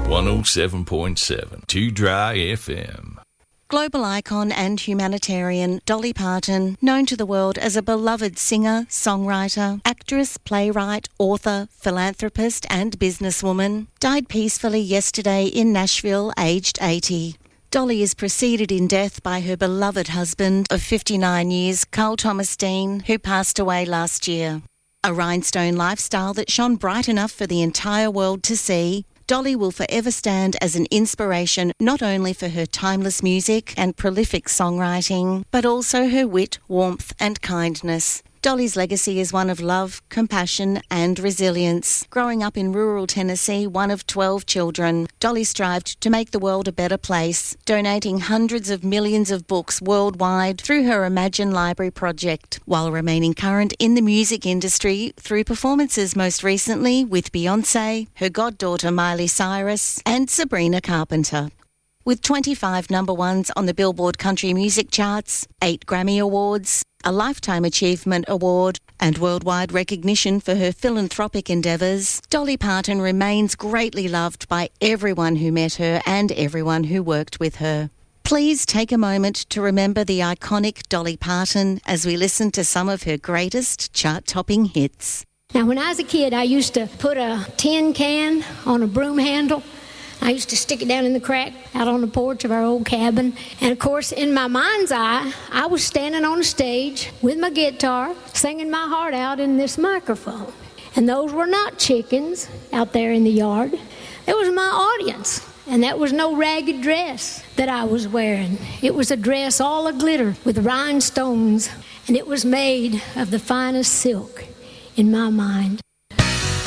107.7 Too Dry FM. Global icon and humanitarian Dolly Parton, known to the world as a beloved singer, songwriter, actress, playwright, author, philanthropist and businesswoman, died peacefully yesterday in Nashville, aged 80. Dolly is preceded in death by her beloved husband of 59 years, Carl Thomas Dean, who passed away last year. A rhinestone lifestyle that shone bright enough for the entire world to see, Dolly will forever stand as an inspiration not only for her timeless music and prolific songwriting, but also her wit, warmth and kindness. Dolly's legacy is one of love, compassion and resilience. Growing up in rural Tennessee, one of 12 children, Dolly strived to make the world a better place, donating hundreds of millions of books worldwide through her Imagine Library project, while remaining current in the music industry through performances most recently with Beyoncé, her goddaughter Miley Cyrus and Sabrina Carpenter. With 25 number ones on the Billboard Country Music Charts, 8 Grammy Awards, a Lifetime Achievement Award and worldwide recognition for her philanthropic endeavours, Dolly Parton remains greatly loved by everyone who met her and everyone who worked with her. Please take a moment to remember the iconic Dolly Parton as we listen to some of her greatest chart-topping hits. Now, when I was a kid, I used to put a tin can on a broom handle. I used to stick it down in the crack out on the porch of our old cabin. And, of course, in my mind's eye, I was standing on a stage with my guitar, singing my heart out in this microphone. And those were not chickens out there in the yard. It was my audience. And that was no ragged dress that I was wearing. It was a dress all a-glitter with rhinestones. And it was made of the finest silk in my mind.